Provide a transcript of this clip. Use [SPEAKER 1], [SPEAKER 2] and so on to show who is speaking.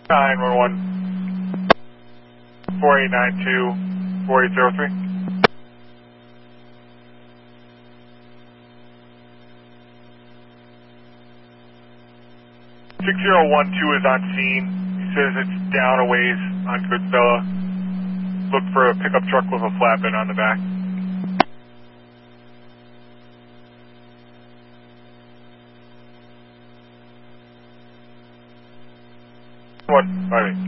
[SPEAKER 1] 911 4892 4803. 6012 is on scene. He says it's down a ways on Goodfella. Look for a pickup truck with a flatbed on the back. One, 5-8.